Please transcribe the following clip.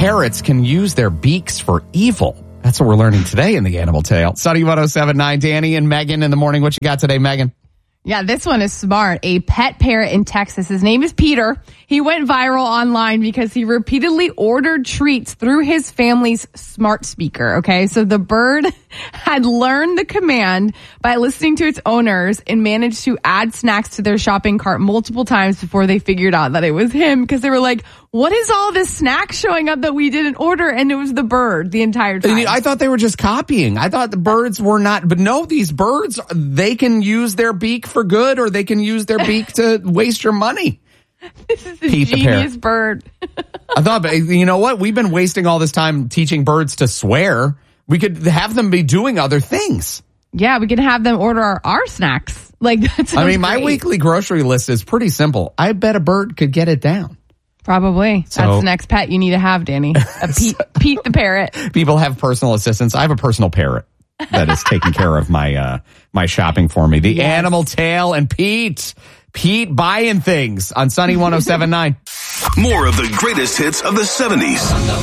parrots can use their beaks for evil. That's what we're learning today in the Animal Tale. Sunny 107.9, Danny and Megan in the morning. What you got today, Megan? Yeah, this one is smart. A pet parrot in Texas. His name is Peter. He went viral online because he repeatedly ordered treats through his family's smart speaker. Okay, so the bird had learned the command by listening to its owners and managed to add snacks to their shopping cart multiple times before they figured out that it was him, because they were like, what is all this snack showing up that we didn't order? And it was the bird the entire time. I thought they were just copying. I thought the birds were not. But no, these birds, they can use their beak for good, or they can use their beak to waste your money. This is a genius bird. I thought, you know what? We've been wasting all this time teaching birds to swear. We could have them be doing other things. Yeah, we can have them order our snacks. Like, that's my weekly grocery list is pretty simple. I bet a bird could get it down. Probably. So, that's the next pet you need to have, Danny. Pete the parrot. People have personal assistants. I have a personal parrot that is taking care of my my shopping for me. The Animal Tale and Pete buying things on Sunny 107.9. More of the greatest hits of the 70s.